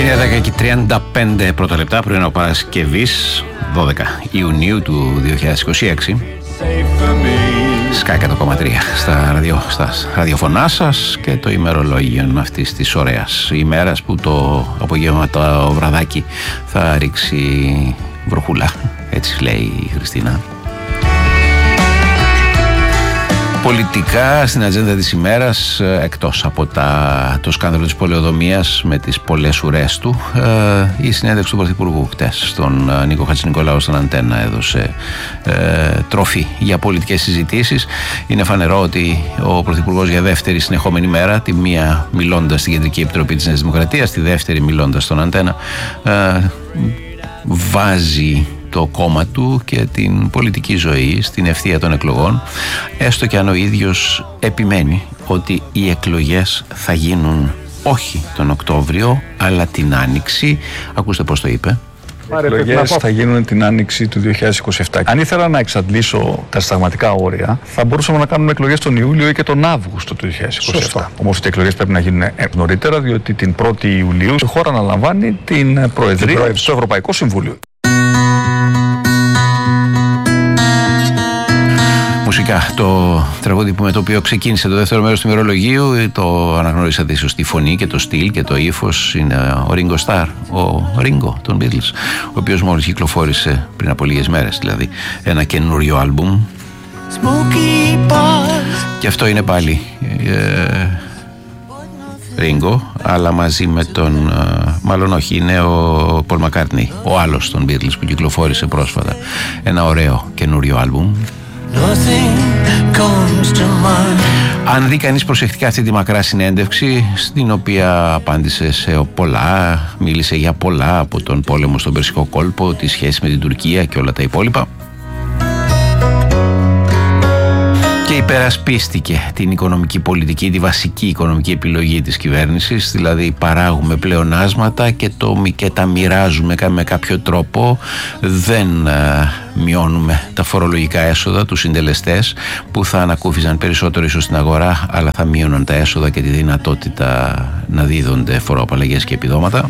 Είναι 10:35 πρώτα λεπτά πριν από Παρασκευής 12 Ιουνίου του 2026. Σκάει 100,3 στα ραδιοφωνά σας και το ημερολόγιο αυτής της ωραίας ημέρας που το απογεύμα το βραδάκι θα ρίξει βροχούλα, έτσι λέει η Χριστίνα. Πολιτικά στην ατζέντα της ημέρας, εκτός από το σκάνδαλο της πολεοδομίας με τις πολλές ουρές του, η συνέντευξη του Πρωθυπουργού χτες στον Νίκο Χατζηνικολάου στον Αντένα έδωσε τροφή για πολιτικές συζητήσεις. Είναι φανερό ότι ο Πρωθυπουργός για δεύτερη συνεχόμενη μέρα, τη μία μιλώντας στην Κεντρική Επιτροπή της Νέας Δημοκρατίας, τη δεύτερη μιλώντας στον Αντένα, βάζει το κόμμα του και την πολιτική ζωή στην ευθεία των εκλογών, έστω και αν ο ίδιος επιμένει ότι οι εκλογές θα γίνουν όχι τον Οκτώβριο αλλά την Άνοιξη. Ακούστε πώς το είπε. Οι εκλογές θα γίνουν την Άνοιξη του 2027. Αν ήθελα να εξαντλήσω τα συνταγματικά όρια, θα μπορούσαμε να κάνουμε εκλογές τον Ιούλιο ή και τον Αύγουστο του 2027. Όμως οι εκλογές πρέπει να γίνουν νωρίτερα, διότι την 1η Ιουλίου η χώρα αναλαμβάνει την Προεδρία στο Ευρωπαϊκό Συμβούλιο. Μουσικά, το τραγούδι με το οποίο ξεκίνησε το δεύτερο μέρος του ημερολογίου, το αναγνωρίσατε ίσως τη φωνή και το στυλ και το ύφος, είναι ο Ringo Starr, ο Ringo των Beatles, ο οποίος μόλις κυκλοφόρησε πριν από λίγες μέρες, δηλαδή ένα καινούριο άλμπουμ. Και αυτό είναι πάλι Ringo, αλλά μαζί με τον, μάλλον όχι, είναι ο Paul McCartney, ο άλλος των Beatles που κυκλοφόρησε πρόσφατα ένα ωραίο καινούριο άλμπουμ. Αν δει κανείς προσεκτικά αυτή τη μακρά συνέντευξη, στην οποία απάντησε σε πολλά, μίλησε για πολλά, από τον πόλεμο στον Περσικό κόλπο, τη σχέση με την Τουρκία και όλα τα υπόλοιπα, και υπερασπίστηκε την οικονομική πολιτική, τη βασική οικονομική επιλογή της κυβέρνησης, δηλαδή παράγουμε πλεονάσματα και τα μοιράζουμε με κάποιο τρόπο, δεν μειώνουμε τα φορολογικά έσοδα, τους συντελεστές που θα ανακούφιζαν περισσότερο ίσως στην αγορά, αλλά θα μείωναν τα έσοδα και τη δυνατότητα να δίδονται φοροαπαλλαγές και επιδόματα.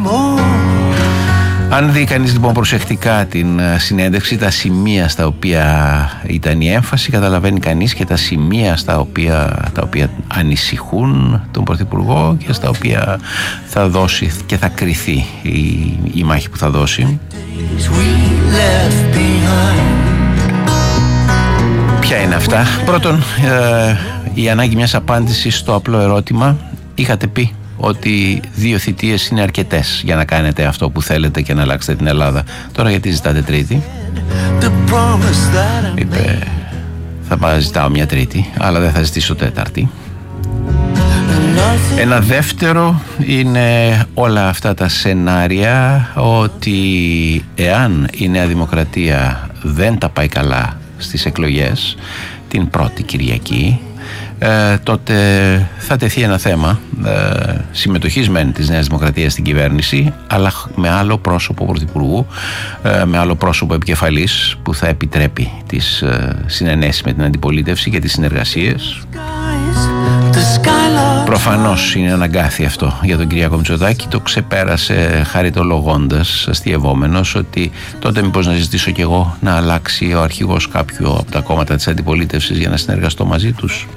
Αν δει κανείς λοιπόν προσεκτικά την συνέντευξη, τα σημεία στα οποία ήταν η έμφαση, καταλαβαίνει κανείς και τα σημεία τα οποία ανησυχούν τον Πρωθυπουργό και στα οποία θα δώσει και θα κριθεί η μάχη που θα δώσει. Ποια είναι αυτά? Πρώτον, η ανάγκη μιας απάντησης στο απλό ερώτημα. Είχατε πει ότι 2 θητείες είναι αρκετές για να κάνετε αυτό που θέλετε και να αλλάξετε την Ελλάδα. Τώρα γιατί ζητάτε τρίτη? Είπε, θα ζητάω μια τρίτη, αλλά δεν θα ζητήσω τέταρτη. Ένα δεύτερο είναι όλα αυτά τα σενάρια ότι εάν η Νέα Δημοκρατία δεν τα πάει καλά στις εκλογές την πρώτη Κυριακή, τότε θα τεθεί ένα θέμα συμμετοχής μεν της Νέας Δημοκρατίας στην κυβέρνηση, αλλά με άλλο πρόσωπο πρωθυπουργού, με άλλο πρόσωπο επικεφαλής που θα επιτρέπει τις συνενέσεις με την αντιπολίτευση και τις συνεργασίες. Προφανώς είναι αναγκάθι αυτό για τον Κυριάκο Μητσοτάκη. Το ξεπέρασε χαριτολογώντας, αστειευόμενος, ότι τότε μήπως να ζητήσω κι εγώ να αλλάξει ο αρχηγός κάποιου από τα κόμματα της αντιπολίτευσης για να συνεργαστώ μαζί τους.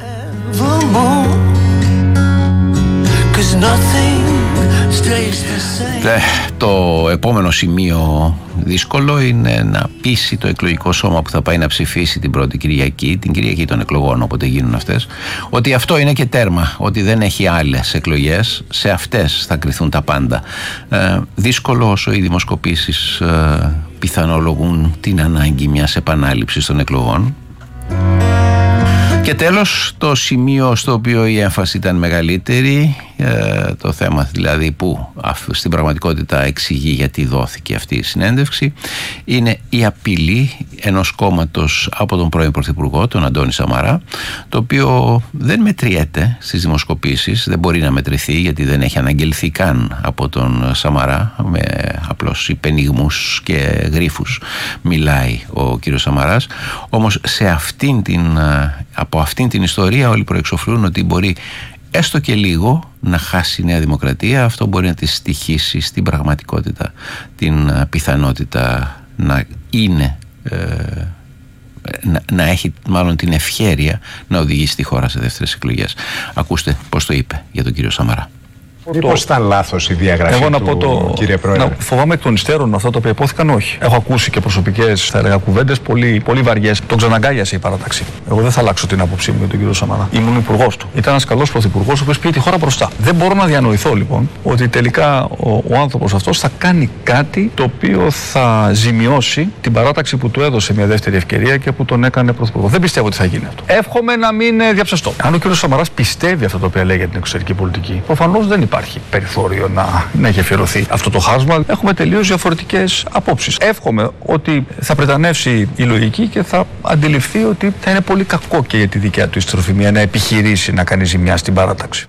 Το επόμενο σημείο δύσκολο είναι να πείσει το εκλογικό σώμα που θα πάει να ψηφίσει την πρώτη Κυριακή, την Κυριακή των εκλογών όποτε γίνουν αυτές, ότι αυτό είναι και τέρμα, ότι δεν έχει άλλες εκλογές, σε αυτές θα κριθούν τα πάντα. Δύσκολο όσο οι δημοσκοπήσεις πιθανολογούν την ανάγκη μιας επανάληψης των εκλογών. Και τέλος, το σημείο στο οποίο η έμφαση ήταν μεγαλύτερη, το θέμα δηλαδή που στην πραγματικότητα εξηγεί γιατί δόθηκε αυτή η συνέντευξη, είναι η απειλή ενός κόμματος από τον πρώην Πρωθυπουργό, τον Αντώνη Σαμαρά, το οποίο δεν μετριέται στις δημοσκοπήσεις, δεν μπορεί να μετρηθεί γιατί δεν έχει αναγγελθεί καν από τον Σαμαρά, με απλώς υπενιγμούς και γρίφους μιλάει ο κύριος Σαμαράς. Όμως από αυτήν την ιστορία όλοι προεξοφλούν ότι μπορεί έστω και λίγο να χάσει η Νέα Δημοκρατία, αυτό μπορεί να της στοιχήσει στην πραγματικότητα την πιθανότητα να είναι να έχει μάλλον την ευχέρεια να οδηγήσει τη χώρα σε δεύτερες εκλογές. Ακούστε πώς το είπε για τον κύριο Σαμαρά. Μήπως ήταν λάθος η διαγραφή κύριε Πρόεδρε? Φοβάμαι εκ των υστέρων αυτά τα οποία υπόθηκαν, όχι. Έχω ακούσει και προσωπικές, θα έλεγα, κουβέντες πολύ, πολύ βαριές. Τον ξαναγκάλιασε η παράταξη. Εγώ δεν θα αλλάξω την άποψή μου για τον κύριο Σαμαρά. Ήμουν υπουργός του. Ήταν ένας καλός πρωθυπουργός, ο οποίος πήγε τη χώρα μπροστά. Δεν μπορώ να διανοηθώ λοιπόν ότι τελικά ο άνθρωπος αυτός θα κάνει κάτι το οποίο θα ζημιώσει την παράταξη που του έδωσε μια δεύτερη ευκαιρία και που τον έκανε πρωθυπουργό. Δεν πιστεύω ότι θα γίνει αυτό. Εύχομαι να μην διαψευστώ. Αν ο κύριος Σαμαράς πιστεύει αυτό το οποίο λέει για την εξωτερική πολιτική, προφανώς δεν υπάρχει περιθώριο να έχει αφιερωθεί αυτό το χάσμα. Έχουμε τελείως διαφορετικές απόψεις. Εύχομαι ότι θα πρετανεύσει η λογική και θα αντιληφθεί ότι θα είναι πολύ κακό και για τη δικιά του ιστροφημία να επιχειρήσει να κάνει ζημιά στην παράταξη.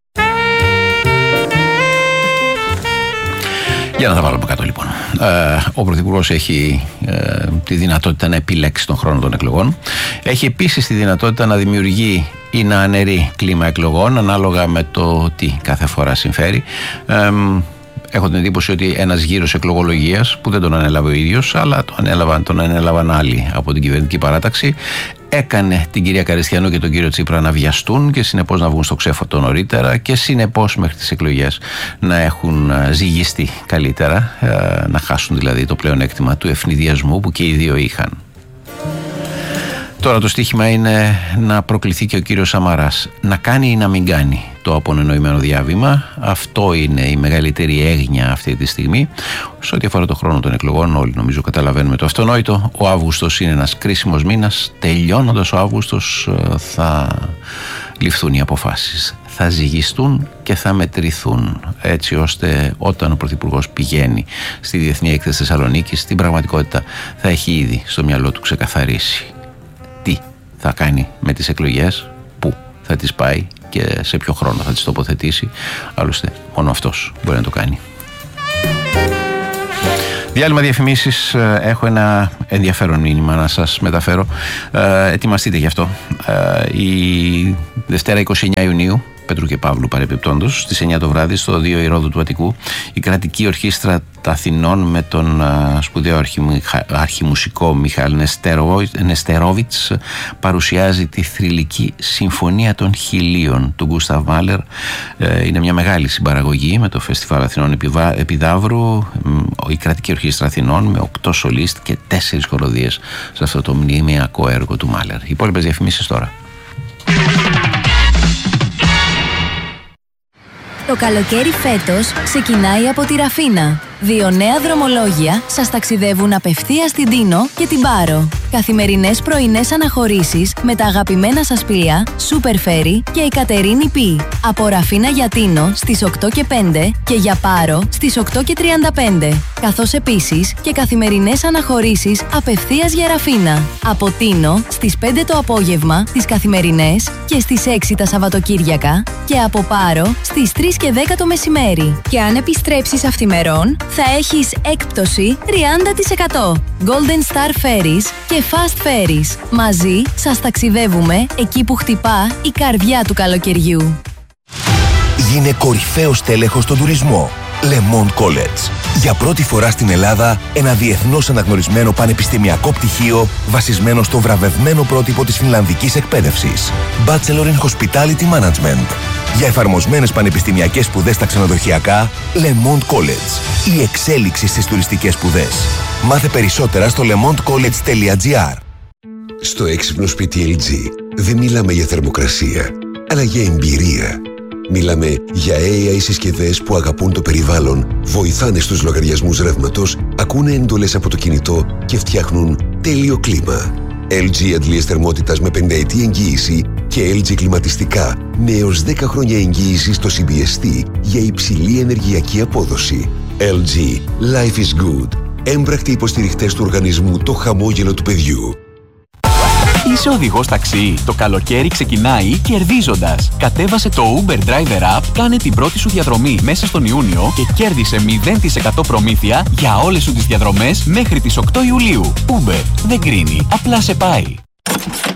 Για να τα βάλουμε κάτω λοιπόν. Ο Πρωθυπουργός έχει τη δυνατότητα να επιλέξει τον χρόνο των εκλογών. Έχει επίσης τη δυνατότητα να δημιουργεί ή να αναιρεί κλίμα εκλογών ανάλογα με το τι κάθε φορά συμφέρει. Έχω την εντύπωση ότι ένας γύρος εκλογολογίας που δεν τον ανέλαβε ο ίδιος, αλλά τον ανέλαβαν άλλοι από την κυβερνητική παράταξη, έκανε την κυρία Καριστιανού και τον κύριο Τσίπρα να βιαστούν και συνεπώς να βγουν στο ξέφωτο νωρίτερα και συνεπώς μέχρι τις εκλογές να έχουν ζυγιστεί καλύτερα, να χάσουν δηλαδή το πλεονέκτημα του ευνηδιασμού που και οι δύο είχαν. Τώρα το στοίχημα είναι να προκληθεί και ο κύριος Σαμαράς να κάνει ή να μην κάνει το απονενοημένο διάβημα. Αυτό είναι η μεγαλύτερη έγνοια αυτή τη στιγμή. Σε ό,τι αφορά το χρόνο των εκλογών, όλοι νομίζω καταλαβαίνουμε το αυτονόητο. Ο Αύγουστος είναι ένας κρίσιμος μήνας. Τελειώνοντας ο Αύγουστος θα ληφθούν οι αποφάσεις. Θα ζυγιστούν και θα μετρηθούν, έτσι ώστε όταν ο Πρωθυπουργός πηγαίνει στη Διεθνή Έκθεση Θεσσαλονίκης, στην πραγματικότητα θα έχει ήδη στο μυαλό του ξεκαθαρίσει τι θα κάνει με τις εκλογές, πού θα τις πάει και σε ποιο χρόνο θα τις τοποθετήσει. Άλλωστε μόνο αυτός μπορεί να το κάνει. Διάλειμμα διαφημίσεις. Έχω ένα ενδιαφέρον μήνυμα να σας μεταφέρω. Ετοιμαστείτε γι' αυτό. Η Δευτέρα 29 Ιουνίου, Πέτρου και Παύλου παρεπιπτόντως, στις 9 το βράδυ στο 2 Ηρώδου του Αττικού, η Κρατική Ορχήστρα Αθηνών με τον σπουδαίο αρχιμουσικό Μιχαήλ Νεστερόβιτς παρουσιάζει τη θρυλική Συμφωνία των Χιλίων του Γκούσταβ Μάλερ. Είναι μια μεγάλη συμπαραγωγή με το Φεστιβάλ Αθηνών Επιδαύρου, η Κρατική Ορχήστρα Αθηνών με 8 σολίστ και 4 χοροδίες σε αυτό το μνημειακό έργο του Μάλερ. Οι υπόλοιπες διαφημίσεις τώρα. Το καλοκαίρι φέτος ξεκινάει από τη Ραφίνα. 2 νέα δρομολόγια σας ταξιδεύουν απευθείας στην Τίνο και την Πάρο. Καθημερινές πρωινές αναχωρήσεις με τα αγαπημένα σας πλοία Super Ferry και η Κατερίνη Π. Από Ραφίνα για Τίνο στις 8 και 5 και για Πάρο στις 8 και 35. Καθώς επίσης και καθημερινές αναχωρήσεις απευθείας για Ραφίνα. Από Τίνο στις 5 το απόγευμα τις καθημερινές και στις 6 τα Σαββατοκύριακα και από Πάρο στις 3 και 10 το μεσημέρι. Και αν επιστρέψεις αυθημερών θα έχεις έκπτωση 30%. Golden Star Ferries και Fast Ferries. Μαζί σας ταξιδεύουμε εκεί που χτυπά η καρδιά του καλοκαιριού. Γίνε κορυφαίος τέλεχος στον τουρισμό. Le Monde College. Για πρώτη φορά στην Ελλάδα, ένα διεθνώς αναγνωρισμένο πανεπιστημιακό πτυχίο βασισμένο στο βραβευμένο πρότυπο της φινλανδικής εκπαίδευσης. Bachelor in Hospitality Management. Για εφαρμοσμένες πανεπιστημιακές σπουδές στα ξενοδοχειακά, Le Monde College. Η εξέλιξη στις τουριστικές σπουδές. Μάθε περισσότερα στο lemondecollege.gr. Στο έξυπνο σπίτι LG δεν μιλάμε για θερμοκρασία, αλλά για εμπειρία. Μιλάμε για AI συσκευές που αγαπούν το περιβάλλον, βοηθάνε στους λογαριασμούς ρεύματος, ακούνε εντολές από το κινητό και φτιάχνουν τέλειο κλίμα. LG αντλίες θερμότητας με 5 ετή εγγύηση και LG κλιματιστικά με έως 10 χρόνια εγγύηση στο CBST για υψηλή ενεργειακή απόδοση. LG. Life is good. Έμπρακτοι υποστηριχτές του οργανισμού Το Χαμόγελο του Παιδιού. Είσαι οδηγός ταξί. Το καλοκαίρι ξεκινάει κερδίζοντας. Κατέβασε το Uber Driver App, κάνε την πρώτη σου διαδρομή μέσα στον Ιούνιο και κέρδισε 0% προμήθεια για όλες σου τις διαδρομές μέχρι τις 8 Ιουλίου. Uber δεν κρίνει, απλά σε πάει.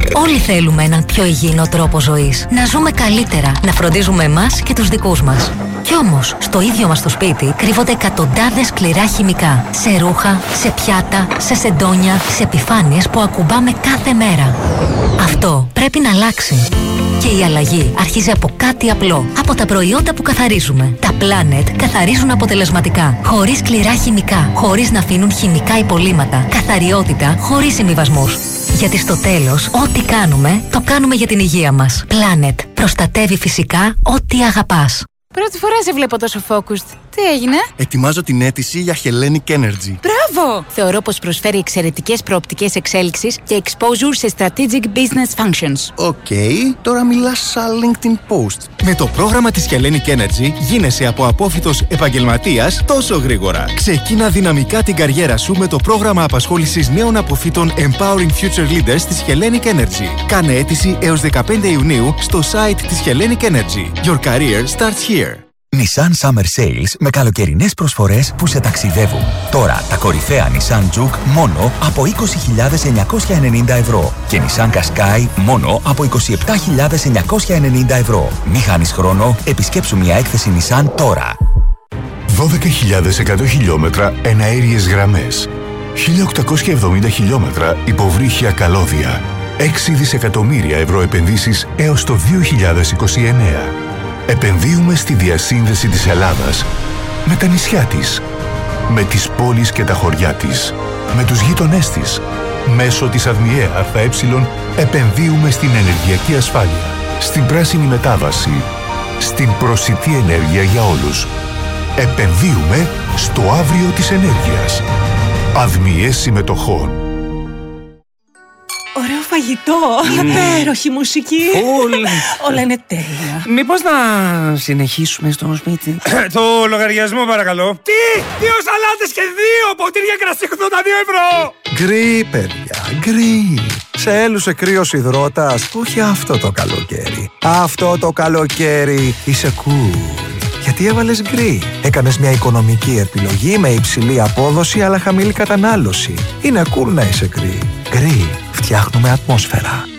Όλοι θέλουμε έναν πιο υγιεινό τρόπο ζωής. Να ζούμε καλύτερα, να φροντίζουμε εμάς και τους δικούς μας. Κι όμως, στο ίδιο μας το σπίτι κρύβονται εκατοντάδες σκληρά χημικά. Σε ρούχα, σε πιάτα, σε σεντόνια, σε επιφάνειες που ακουμπάμε κάθε μέρα. Αυτό πρέπει να αλλάξει. Και η αλλαγή αρχίζει από κάτι απλό. Από τα προϊόντα που καθαρίζουμε. Τα Planet καθαρίζουν αποτελεσματικά. Χωρίς σκληρά χημικά. Χωρίς να αφήνουν χημικά υπολείμματα. Καθαριότητα χωρίς συμβιβασμούς. Γιατί στο τέλος, ό,τι κάνουμε, το κάνουμε για την υγεία μας. Planet. Προστατεύει φυσικά ό,τι αγαπάς. Πρώτη φορά σε βλέπω τόσο focused. Τι έγινε? Ετοιμάζω την αίτηση για Hellenic Energy. Μπράβο! Θεωρώ πως προσφέρει εξαιρετικές προοπτικές εξέλιξης και exposure σε strategic business functions. Οκ, τώρα μιλάς σαν LinkedIn post. Με το πρόγραμμα της Hellenic Energy γίνεσαι από απόφοιτος επαγγελματίας τόσο γρήγορα. Ξεκίνα δυναμικά την καριέρα σου με το πρόγραμμα απασχόλησης νέων αποφύτων Empowering Future Leaders της Hellenic Energy. Κάνε αίτηση έως 15 Ιουνίου στο site της Hellenic Energy. Your career starts here. Nissan Summer Sales με καλοκαιρινές προσφορές που σε ταξιδεύουν. Τώρα τα κορυφαία Nissan Juke μόνο από 20.990 ευρώ και Nissan Qashqai μόνο από 27.990 ευρώ. Μη χάνεις χρόνο, επισκέψου μια έκθεση Nissan τώρα. 12.100 χιλιόμετρα εναέριες γραμμές. 1.870 χιλιόμετρα υποβρύχια καλώδια. 6 δισεκατομμύρια ευρώ επενδύσεις έως το 2029. Επενδύουμε στη διασύνδεση της Ελλάδας με τα νησιά της, με τις πόλεις και τα χωριά της, με τους γείτονές της. Μέσω της ΑΔΜΙΕ ΑΕ επενδύουμε στην ενεργειακή ασφάλεια, στην πράσινη μετάβαση, στην προσιτή ενέργεια για όλους. Επενδύουμε στο αύριο της ενέργειας. ΑΔΜΙΕ συμμετοχών. Ωραίο φαγητό, υπέροχη μουσική. Όλα είναι τέλεια. Μήπως να συνεχίσουμε στο σπίτι? Το λογαριασμό παρακαλώ. Τι! 2 σαλάτες και 2 ποτήρια κρασί 82 ευρώ! Γκρι, παιδιά, γκρι. Σε έλουσε κρύος υδρότας? Όχι αυτό το καλοκαίρι. Αυτό το καλοκαίρι είσαι cool. Γιατί έβαλες γκρι. Έκανες μια οικονομική επιλογή με υψηλή απόδοση αλλά χαμηλή κατανάλωση. Είναι cool να είσαι γκρι. Γκρι. Φτιάχνουμε ατμόσφαιρα.